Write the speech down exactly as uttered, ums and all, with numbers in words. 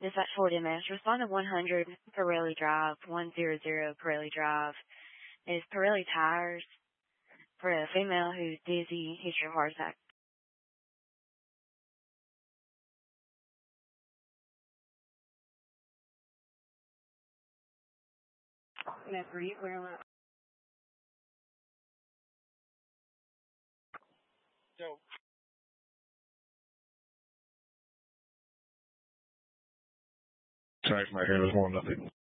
Dispatch Fort M S. Respond to one hundred Pirelli Drive, one hundred Pirelli Drive. Is Pirelli Tires for a female who's dizzy, history of heart attack. That's for you. Where am I? Yo. Sorry, my hair was warm. Nothing.